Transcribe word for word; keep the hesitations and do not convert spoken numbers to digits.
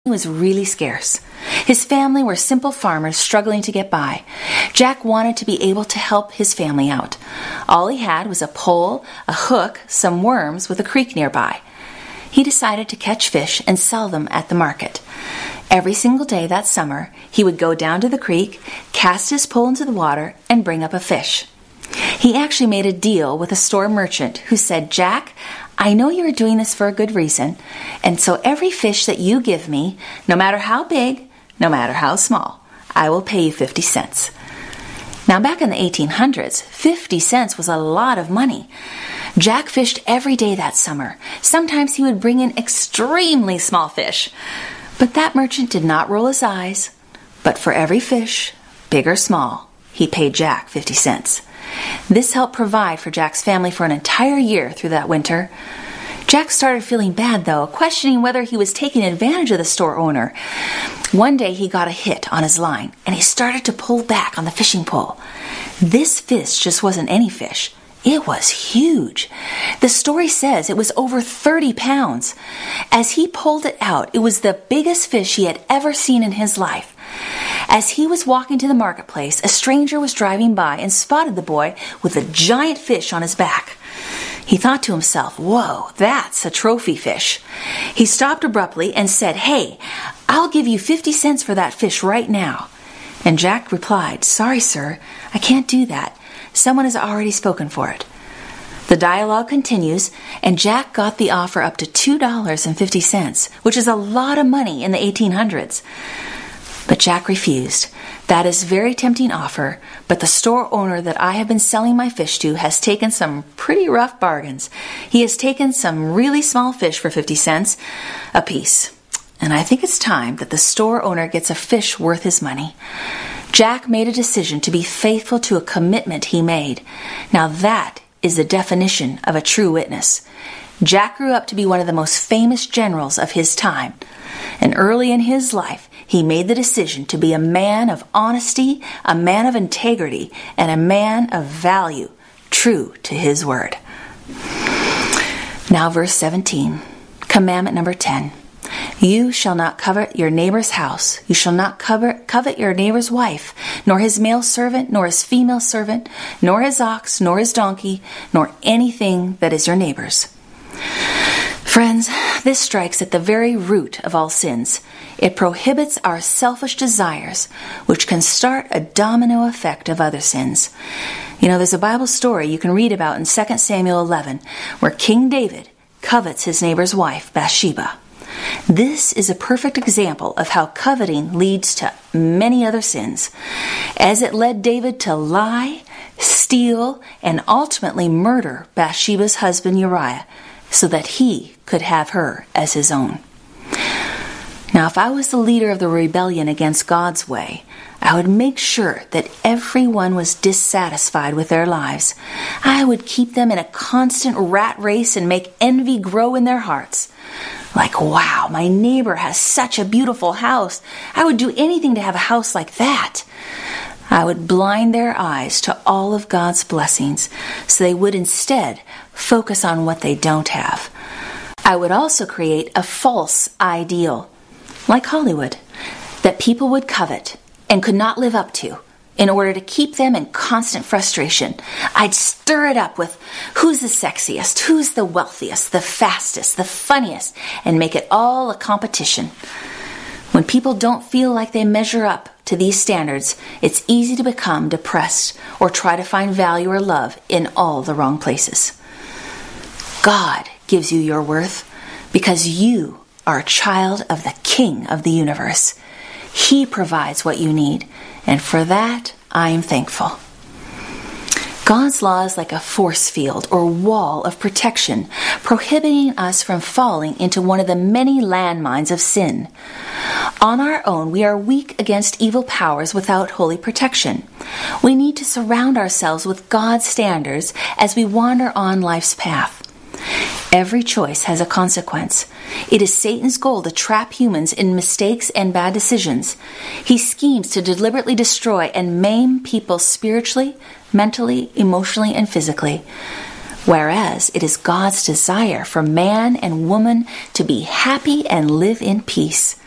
was really scarce. His family were simple farmers struggling to get by. Jack wanted to be able to help his family out. All he had was a pole, a hook, some worms with a creek nearby. He decided to catch fish and sell them at the market. Every single day that summer, he would go down to the creek, cast his pole into the water, and bring up a fish. He actually made a deal with a store merchant who said, "Jack, I know you are doing this for a good reason, and so every fish that you give me, no matter how big, no matter how small, I will pay you fifty cents. Now back in the eighteen hundreds, fifty cents was a lot of money. Jack fished every day that summer. Sometimes he would bring in extremely small fish. But that merchant did not roll his eyes. But for every fish, big or small, he paid Jack fifty cents. This helped provide for Jack's family for an entire year through that winter. Jack started feeling bad, though, questioning whether he was taking advantage of the store owner. One day he got a hit on his line, and he started to pull back on the fishing pole. This fish just wasn't any fish. It was huge. The story says it was over thirty pounds. As he pulled it out, it was the biggest fish he had ever seen in his life. As he was walking to the marketplace, a stranger was driving by and spotted the boy with a giant fish on his back. He thought to himself, "Whoa, that's a trophy fish." He stopped abruptly and said, "Hey, I'll give you fifty cents for that fish right now." And Jack replied, "Sorry, sir, I can't do that. Someone has already spoken for it." The dialogue continues, and Jack got the offer up to two dollars and fifty cents, which is a lot of money in the eighteen hundreds. But Jack refused. "That is a very tempting offer, but the store owner that I have been selling my fish to has taken some pretty rough bargains. He has taken some really small fish for fifty cents a piece. And I think it's time that the store owner gets a fish worth his money." Jack made a decision to be faithful to a commitment he made. Now that is the definition of a true witness. Jack grew up to be one of the most famous generals of his time. And early in his life, he made the decision to be a man of honesty, a man of integrity, and a man of value, true to his word. Now verse seventeen, commandment number ten. "You shall not covet your neighbor's house. You shall not covet, covet your neighbor's wife, nor his male servant, nor his female servant, nor his ox, nor his donkey, nor anything that is your neighbor's." Friends, this strikes at the very root of all sins. It prohibits our selfish desires, which can start a domino effect of other sins. You know, there's a Bible story you can read about in Second Samuel eleven, where King David covets his neighbor's wife, Bathsheba. This is a perfect example of how coveting leads to many other sins, as it led David to lie, steal, and ultimately murder Bathsheba's husband Uriah, so that he could have her as his own. Now, if I was the leader of the rebellion against God's way, I would make sure that everyone was dissatisfied with their lives. I would keep them in a constant rat race and make envy grow in their hearts. Like, wow, my neighbor has such a beautiful house. I would do anything to have a house like that. I would blind their eyes to all of God's blessings so they would instead focus on what they don't have. I would also create a false ideal, like Hollywood, that people would covet and could not live up to in order to keep them in constant frustration. I'd stir it up with who's the sexiest, who's the wealthiest, the fastest, the funniest, and make it all a competition. When people don't feel like they measure up to these standards, it's easy to become depressed or try to find value or love in all the wrong places. God gives you your worth because you are a child of the King of the universe. He provides what you need, and for that, I am thankful. God's law is like a force field or wall of protection, prohibiting us from falling into one of the many landmines of sin. On our own, we are weak against evil powers without holy protection. We need to surround ourselves with God's standards as we wander on life's path. Every choice has a consequence. It is Satan's goal to trap humans in mistakes and bad decisions. He schemes to deliberately destroy and maim people spiritually, mentally, emotionally, and physically. Whereas it is God's desire for man and woman to be happy and live in peace.